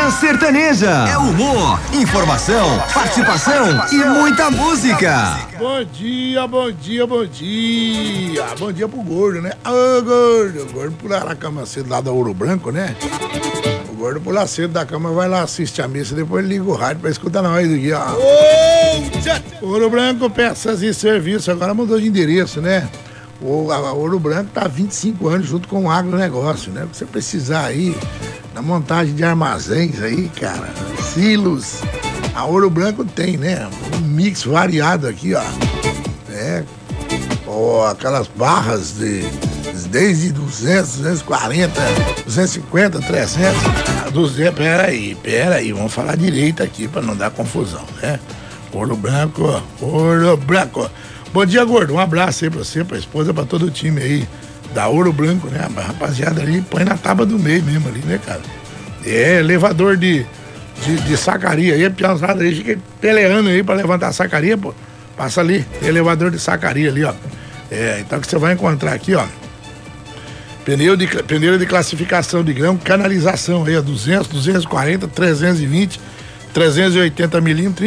Manhã Sertaneja. É humor, informação, participação e muita música. Bom dia, bom dia, bom dia. Bom dia pro gordo, né? Ô, gordo. O gordo pular na cama cedo lá da Ouro Branco, né? O gordo pular cedo da cama, vai lá assistir a missa, depois liga o rádio pra escutar nós aqui, ó. Ouro Branco, peças e serviços. Agora mudou de endereço, né? A Ouro Branco tá há 25 anos junto com o agronegócio, né? Você precisar aí na montagem de armazéns aí, cara, silos. A Ouro Branco tem, né? Um mix variado aqui, ó. É. Ou aquelas barras desde 200, 240, 250, 300, a 200. Peraí, vamos falar direito aqui pra não dar confusão, né? Ouro Branco. Bom dia, gordo. Um abraço aí pra você, pra esposa, pra todo o time aí da Ouro Branco, né? A rapaziada ali põe na tábua do meio mesmo ali, né, cara? É, elevador de sacaria aí, a piazada aí, fica peleando aí pra levantar a sacaria, pô. Passa ali, elevador de sacaria ali, ó. É, então que você vai encontrar aqui, ó. Pneu de classificação de grão, canalização aí, ó, 200, 240, 320, 380 milímetros.